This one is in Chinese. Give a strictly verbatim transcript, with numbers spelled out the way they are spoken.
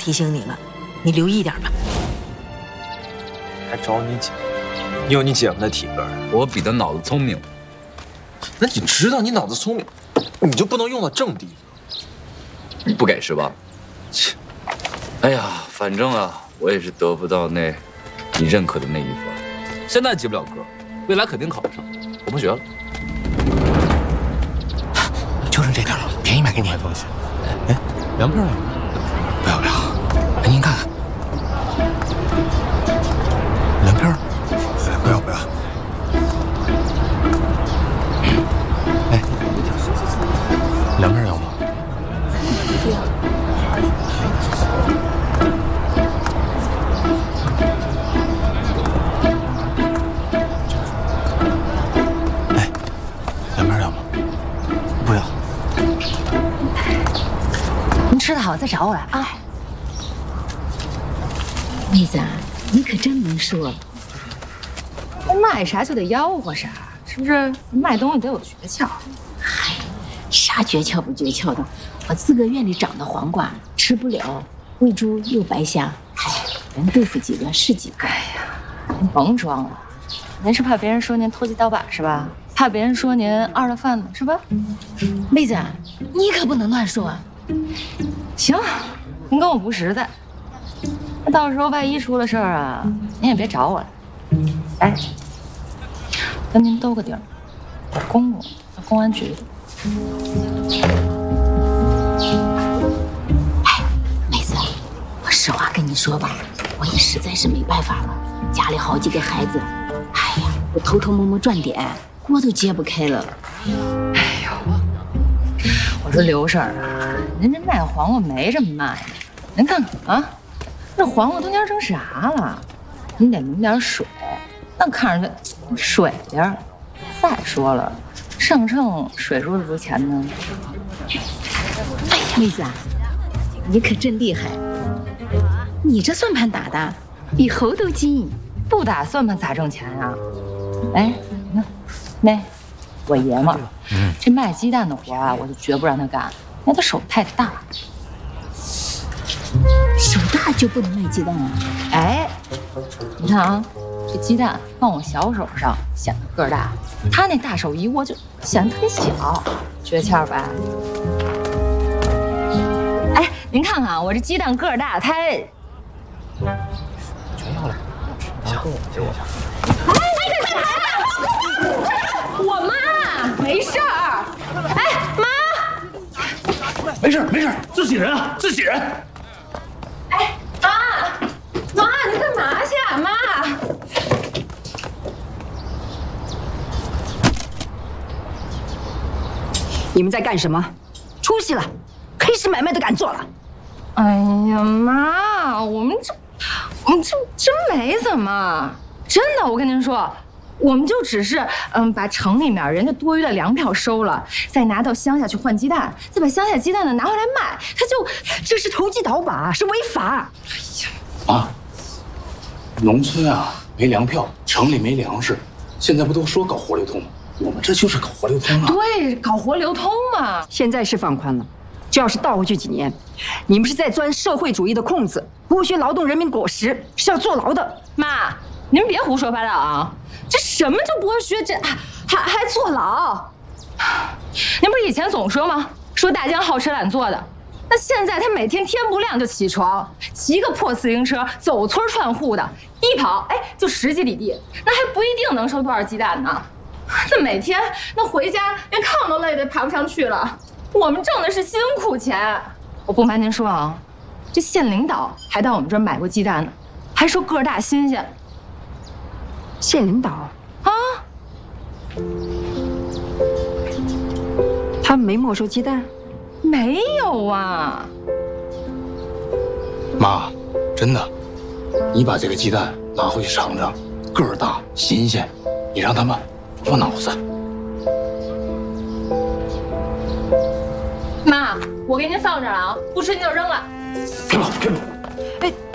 提醒你了，你留意点吧。 还找你姐？你有你姐夫的体格， 我比他脑子聪明。 那你知道你脑子聪明，你就不能用到正地方？ 不给是吧？切！哎呀，反正啊，我也是得不到那你认可的那一分，现在及不了格，未来肯定考不上，我不学了。 就剩这点了，便宜卖给你。放心。哎，粮票呢？不要不要，哎，您看看，粮票。哎，不要不要。哎，粮票要吗？ 不要。 哎，粮票要吗？不要。 您吃的好，再找我来啊。妹子，你可真能说。 卖啥就得吆喝啥，是不是？卖东西得有诀窍。 嗨，啥诀窍不诀窍的？我自个院里长的黄瓜吃不了，喂猪又白瞎，嗨，人对付几个是几个。 哎呀，您甭装了，您是怕别人说您投机倒把是吧？怕别人说您二了贩子是吧？ 妹子，你可不能乱说啊。 行，您跟我不实在，那到时候万一出了事儿啊，您也别找我了。哎，跟您兜个底儿，我公公在公安局的。 哎，妹子，我实话跟你说吧，我也实在是没办法了，家里好几个孩子，哎呀，我偷偷摸摸赚点，锅都揭不开了。 哎呦，我说刘婶儿啊，您这卖黄瓜没这么卖的，您看看啊，这黄瓜都蔫成啥了？您得淋点水，那看着它水灵。再说了，上秤水是不是值钱呢？ 哎呀，妹子啊，你可真厉害，你这算盘打的比猴都精。 不打算盘咋挣钱呀？哎，你看，那我爷们儿，嗯，这卖鸡蛋的活啊，我就绝不让他干，因为他手太大。 手大就不能卖鸡蛋啊？ 哎，你看啊，这鸡蛋放我小手上显得个儿大，他那大手一握就显得特别小，诀窍吧？哎，您看看我这鸡蛋个儿大，它全要了，行，给我。 我妈没事儿。哎，妈， 没事没事，自己人啊，自己人。 哎，妈，妈，你干嘛去啊，妈？ 你们在干什么？出息了，黑市买卖都敢做了。 哎呀，妈，我们这，我们这真没怎么，真的，我跟您说。我们就只是嗯，把城里面人家多余的粮票收了，再拿到乡下去换鸡蛋，再把乡下鸡蛋呢拿回来卖，他就这是投机倒把，是违法。 哎呀，妈，农村啊没粮票，城里没粮食，现在不都说搞活流通吗？我们这就是搞活流通啊。 对，搞活流通嘛。 现在是放宽了，这要是倒回去几年，你们是在钻社会主义的空子，剥削劳动人民果实，是要坐牢的。 妈，您别胡说八道啊！这什么就剥削，这还还坐牢？您不是以前总说吗？说大江好吃懒做的，那现在他每天天不亮就起床，骑个破自行车走村串户的，一跑哎就十几里地，那还不一定能收多少鸡蛋呢。那每天那回家连炕都累得爬不上去了。我们挣的是辛苦钱。我不瞒您说啊，这县领导还到我们这儿买过鸡蛋呢，还说个儿大新鲜。 县领导啊， 他没没收鸡蛋？ 没有啊。 妈，真的，你把这个鸡蛋拿回去尝尝，个儿大新鲜，你让他们过脑子。 妈，我给您放这儿了啊，不吃您就扔了。 给我，给我。 哎。